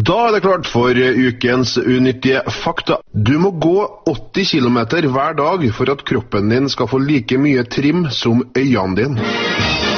Da er det klart for ukens unyttige fakta. Du må gå 80 kilometer hver dag for at kroppen din skal få like mye trim som øynene dine.